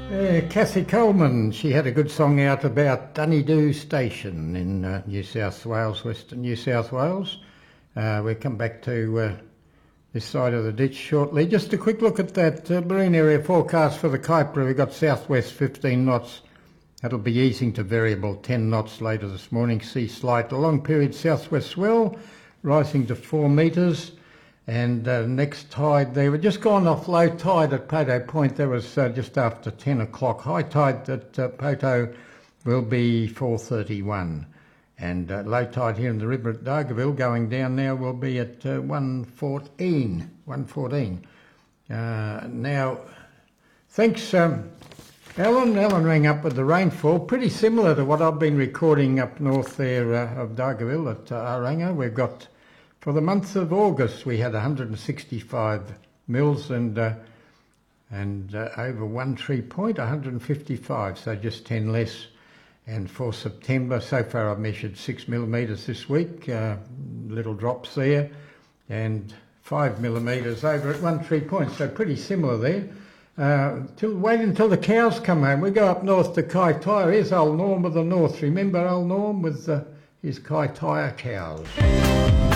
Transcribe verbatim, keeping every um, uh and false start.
Uh, Kathy Coleman, she had a good song out about Dunedoo Station in uh, New South Wales, Western New South Wales. Uh, we'll come back to uh, this side of the ditch shortly. Just a quick look at that uh, marine area forecast for the Kaipara. We've got southwest fifteen knots. That'll be easing to variable ten knots later this morning. Sea slight. A long period southwest swell rising to four metres. And uh, next tide, they were just gone off low tide at Poto Point. That was uh, just after ten o'clock. High tide at uh, Poto will be four thirty-one. And uh, low tide here in the river at Dargaville going down now will be at uh, one fourteen. one fourteen. Uh, now, thanks, um, Alan. Alan rang up with the rainfall, pretty similar to what I've been recording up north there uh, of Dargaville at uh, Aranga. We've got, for the month of August, we had one hundred sixty-five mils and uh, and uh, over One Tree Point, one hundred fifty-five, so just ten less. And for September, so far I've measured six millimetres this week, uh, little drops there, and five millimetres over at One Tree Point, so pretty similar there. Uh, till, wait until the cows come home. We go up north to Kaitaia. Here's old Norm of the North. Remember old Norm with uh, his Kaitaia cows?